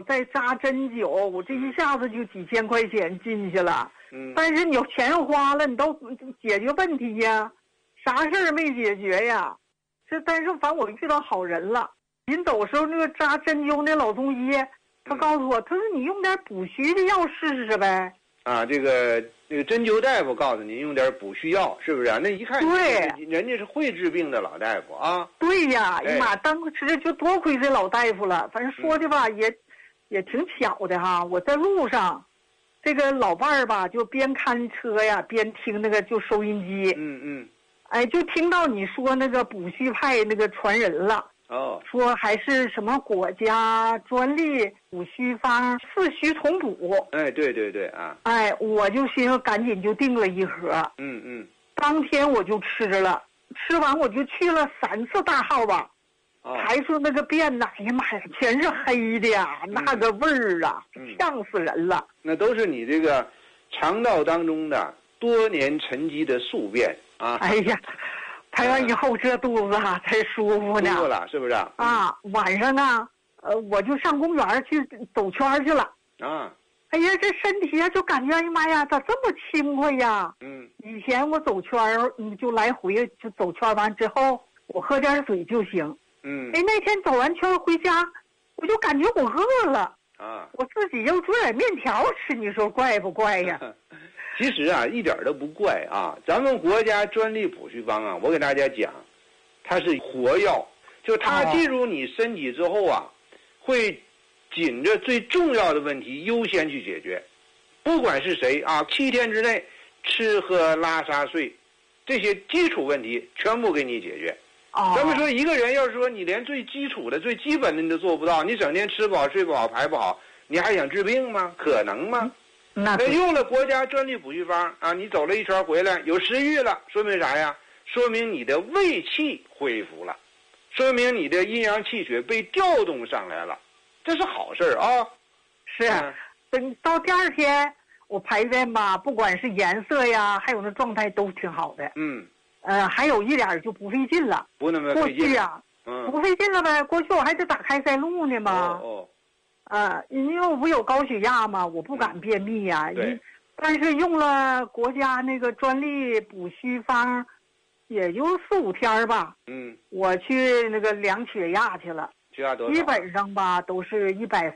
再扎针灸，我这一下子就几千块钱进去了。但是你钱花了，你都解决问题呀，啥事儿没解决呀？但是反正我遇到好人了。临走时候那个扎针灸那老中医，他告诉我，他说你用点补虚的药试试呗。 啊，这个针灸大夫告诉你用点补虚药，是不是啊？那一看， 对， 人家是会治病的老大夫啊。 对呀，哎呀妈，当时就多亏这老大夫了。反正说的吧，也挺巧的哈。我在路上，这个老伴儿吧，就边看车呀，边听那个就收音机。哎，就听到你说那个补虚派那个传人了。说还是什么国家专利补虚方四虚同补。 哎，对对对啊。 哎，我就寻思赶紧就订了一盒。当天我就吃了，吃完我就去了3次大号吧。排出那个便呐，哎呀妈呀，全是黑的呀，那个味儿啊，呛死人了。 那都是你这个肠道当中的多年沉积的宿便啊。 哎呀。排完以后这肚子啊才舒服呢。 舒服了是不是啊？晚上啊，我就上公园去走圈去了。哎呀，这身体啊就感觉哎呀妈呀，咋这么轻快呀？以前我走圈就来回就走圈完之后，我喝点水就行。哎，那天走完圈回家，我就感觉我饿了。我自己又做点面条吃，你说怪不怪呀？ 其实啊，一点都不怪啊！咱们国家专利补虚方啊，我给大家讲，它是活药，就它进入你身体之后啊，会紧着最重要的问题优先去解决，不管是谁啊，7天之内吃喝拉撒睡这些基础问题全部给你解决。咱们说一个人要是说你连最基础的最基本的你都做不到，你整天吃不好睡不好排不好，你还想治病吗？可能吗？那用了国家专利补虚方啊，你走了一圈回来有食欲了，说明啥呀？说明你的胃气恢复了，说明你的阴阳气血被调动上来了，这是好事啊。 是，等到第2天我排便吧，不管是颜色呀，还有那状态都挺好的。还有一点就不费劲了， 不那么费劲。过去呀，不费劲了呗。过去我还得打开塞露呢嘛。因为我不有高血压嘛，我不敢便秘呀。但是用了国家那个专利补虚方，也就4、5天吧。我去那个量血压去了， 血压多少？ 基本上吧都是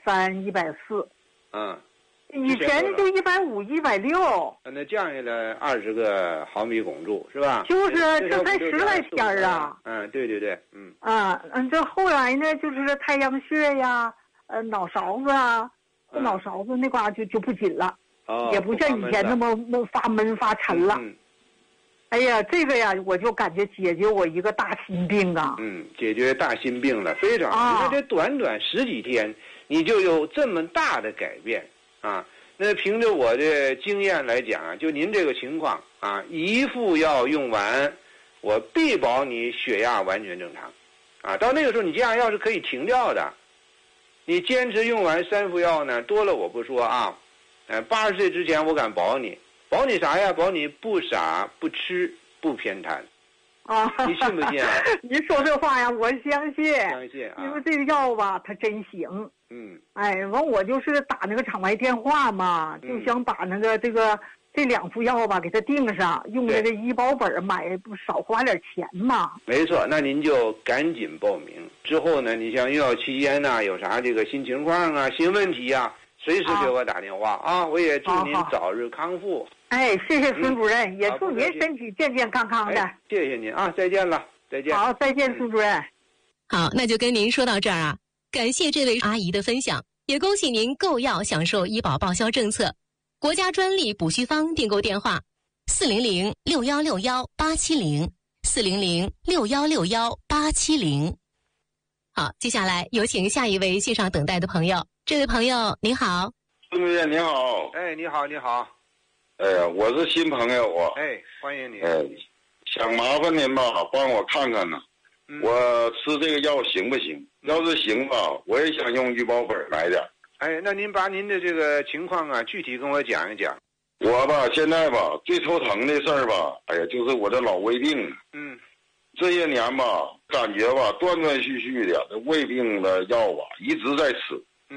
130、140。以前就150、160。 那降下来20个毫米汞柱是吧？ 就是这才10来天啊。 对对对， 这后来呢，就是太阳穴呀。脑勺子啊，脑勺子那块就不紧了，也不像以前那么发闷发沉了。哎呀，这个呀，我就感觉解决我一个大心病啊。 解决大心病了，非常好。你看这短短10几天，你就有这么大的改变啊！那凭着我的经验来讲啊，就您这个情况啊，1副药用完，我必保你血压完全正常，啊，到那个时候你血压药是可以停掉的。你坚持用完3副药呢，多了我不说啊，80岁之前我敢保你啥呀？保你不傻不吃不偏瘫。你信不信啊？ 你说这话呀，我相信。 相信啊， 因为这个药吧，它真行。完我就是打那个场外电话嘛，就想把那个这2副药吧给它订上，用那个医保本买，不少花点钱嘛。 没错，那您就赶紧报名。之后呢，你像用药期间呢，有啥这个新情况啊、新问题啊，随时给我打电话啊！我也祝您早日康复。 哎，谢谢孙主任，也祝您身体健健康康的。 谢谢您啊，再见了，再见。 好，再见，孙主任。 好，那就跟您说到这儿啊，感谢这位阿姨的分享，也恭喜您购药享受医保报销政策。国家专利补虚方订购电话400-6161-870，400-6161-870。好，接下来有请下一位线上等待的朋友。这位朋友您好。 孙主任你好。 哎，你好你好。 哎呀，我是新朋友啊。 哎，欢迎你。 想麻烦您吧，帮我看看呢，我吃这个药行不行？要是行吧，我也想用医保本买点。 哎，那您把您的这个情况啊，具体跟我讲一讲。 我吧，现在吧，最头疼的事儿吧，哎呀，就是我的老胃病。这些年吧，感觉吧，断断续续的，这胃病的药吧，一直在吃。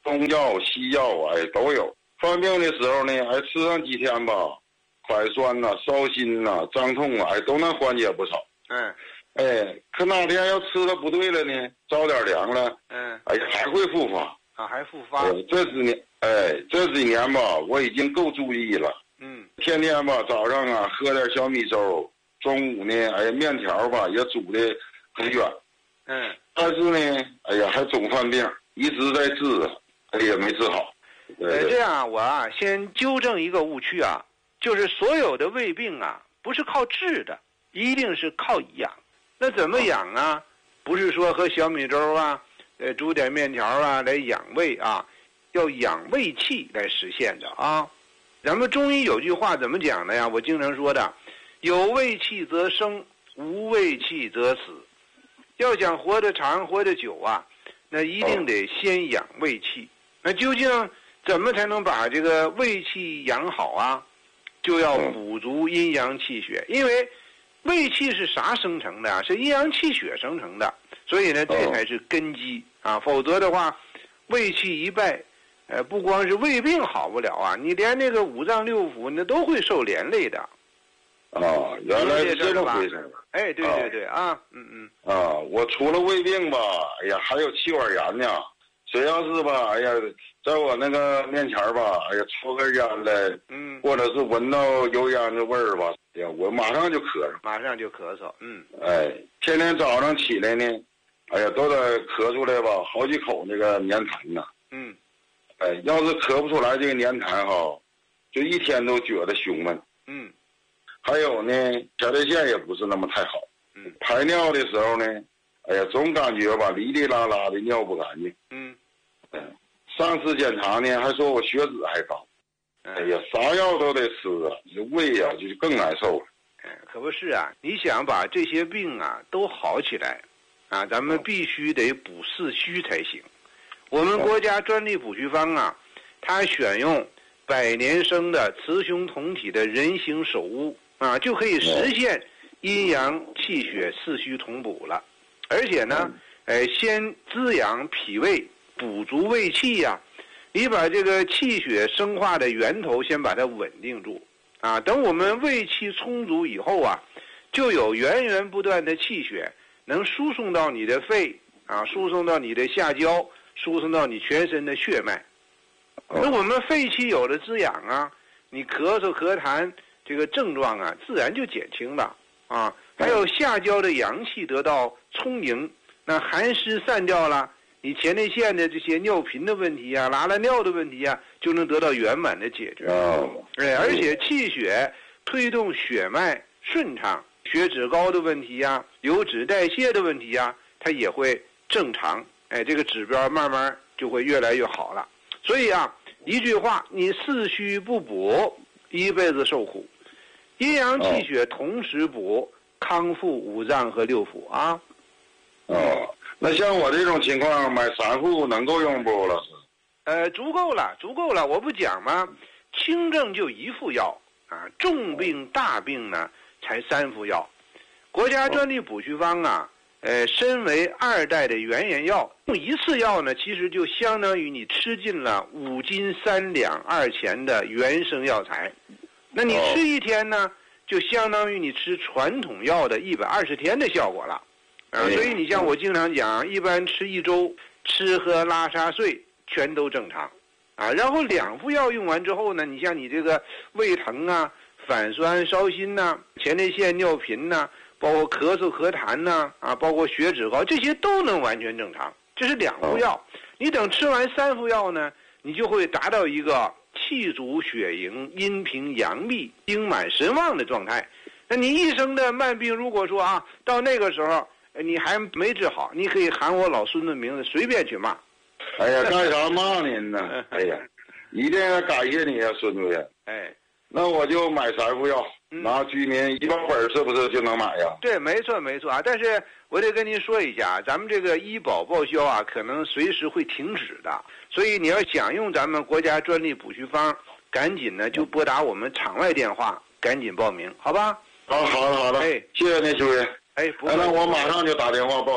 中药西药都有。犯病的时候呢，吃上几天吧，快酸呐、烧心呐、胀痛啊，都能缓解不少。可哪天要吃的不对了呢，着点凉了，还会复发啊，还复发。 这几年吧，我已经够注意了。天天吧，早上啊喝点小米粥，中午呢，面条吧也煮的很远。但是呢，还总犯病，一直在治，也没治好。 这样啊，我先纠正一个误区啊，就是所有的胃病啊，不是靠治的，一定是靠养。那怎么养啊？不是说喝小米粥啊，煮点面条啊来养胃啊，要养胃气来实现的啊。咱们中医有句话怎么讲的呀？我经常说的，有胃气则生，无胃气则死。要想活得长、活得久啊，那一定得先养胃气。那究竟怎么才能把这个胃气养好啊？就要补足阴阳气血，因为胃气是啥生成的啊？是阴阳气血生成的，所以呢，这才是根基啊。否则的话，胃气一败，不光是胃病好不了啊，你连那个五脏六腑那都会受连累的。 原来是这么回事。 对啊， 我除了胃病吧，还有气管炎呢。谁要是吧，在我那个面前吧，抽根烟来，或者是闻到油烟的味儿吧，我马上就咳嗽，天天早上起来呢，都得咳出来吧，好几口那个粘痰呢，要是咳不出来这个粘痰哈，就一天都觉得胸闷，还有呢，前列腺也不是那么太好，排尿的时候呢，总感觉吧哩哩啦啦的尿不干净，上次检查呢，还说我血脂还高，啥药都得吃啊，这胃啊就更难受了。 可不是啊，你想把这些病啊都好起来，啊，咱们必须得补四虚才行。我们国家专利补虚方啊，它选用100年生的雌雄同体的人形首乌啊，就可以实现阴阳气血四虚同补了。而且呢，先滋养脾胃，补足胃气呀，你把这个气血生化的源头先把它稳定住啊。等我们胃气充足以后啊，就有源源不断的气血能输送到你的肺啊，输送到你的下焦，输送到你全身的血脉。那我们肺气有了滋养啊，你咳嗽咳痰这个症状啊，自然就减轻了啊。还有下焦的阳气得到充盈，那寒湿散掉了，你前列腺的这些尿频的问题啊，拉了尿的问题啊，就能得到圆满的解决。而且气血推动血脉顺畅，血脂高的问题啊，油脂代谢的问题啊，它也会正常。这个指标慢慢就会越来越好了。所以啊，一句话，你四虚不补，一辈子受苦。阴阳气血同时补，康复五脏和六腑啊。 那像我这种情况，买3副能够用不，老师？ 足够了，我不讲吗？轻症就1副药啊，重病大病呢才3副药。国家专利补虚方啊，身为2代的原研药，用1次药呢，其实就相当于你吃进了5斤3两2钱的原生药材。那你吃1天呢，就相当于你吃传统药的120天的效果了。所以你像我经常讲，一般吃1周，吃喝拉撒睡全都正常，啊，然后2副药用完之后呢，你像你这个胃疼啊、反酸烧心呐、前列腺尿频呐、包括咳嗽咳痰呐，啊，包括血脂高，这些都能完全正常。这是2副药，你等吃完3副药呢，你就会达到一个气足血盈、阴平阳秘、精满神旺的状态。那你一生的慢病，如果说啊，到那个时候你还没治好，你可以喊我老孙的名字，随便去骂。 干啥骂您呢？一定要感谢你啊，孙主任。那我就买3副药，拿居民100本是不是就能买呀？ 对，没错啊。但是我得跟您说一下，咱们这个医保报销啊，可能随时会停止的。所以你要想用咱们国家专利补虚方，赶紧呢就拨打我们场外电话，赶紧报名，好吧？ 好的。谢谢您，主任。 不会。 那我马上就打电话报名。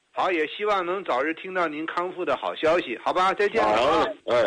好，也希望能早日听到您康复的好消息，好吧？再见。 好，哎。